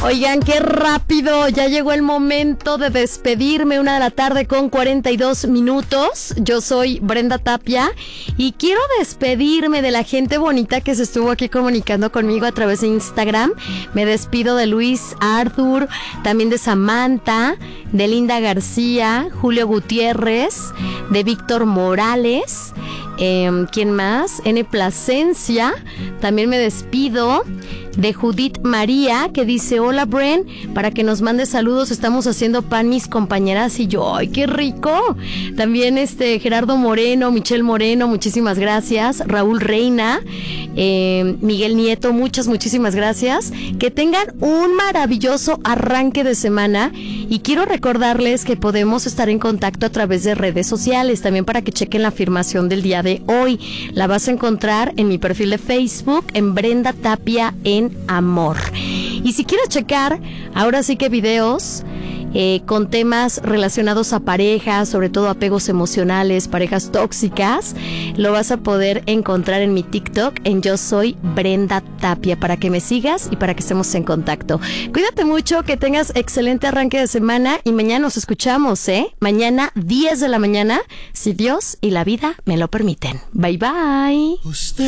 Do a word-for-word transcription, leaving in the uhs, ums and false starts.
Oigan, qué rápido, ya llegó el momento de despedirme, una de la tarde con cuarenta y dos minutos. Yo soy Brenda Tapia y quiero despedirme de la gente bonita que se estuvo aquí comunicando conmigo a través de Instagram. Me despido de Luis Arthur, también de Samantha, de Linda García, Julio Gutiérrez, de Víctor Morales. Eh, ¿Quién más? N. Plasencia. También me despido de Judith María, que dice: hola Bren, para que nos mande saludos, estamos haciendo pan mis compañeras y yo. ¡Ay, qué rico! También este Gerardo Moreno, Michelle Moreno, muchísimas gracias. Raúl Reina, eh, Miguel Nieto, muchas, muchísimas gracias. Que tengan un maravilloso arranque de semana y quiero recordarles que podemos estar en contacto a través de redes sociales, también para que chequen la afirmación del día de hoy. La vas a encontrar en mi perfil de Facebook, en Brenda Tapia en Amor. Y si quieres checar, ahora sí que videos eh, con temas relacionados a parejas, sobre todo apegos emocionales, parejas tóxicas, lo vas a poder encontrar en mi TikTok, en Yo Soy Brenda Tapia, para que me sigas y para que estemos en contacto. Cuídate mucho, que tengas excelente arranque de semana y mañana nos escuchamos, ¿eh? Mañana diez de la mañana, si Dios y la vida me lo permiten. Bye bye. Usted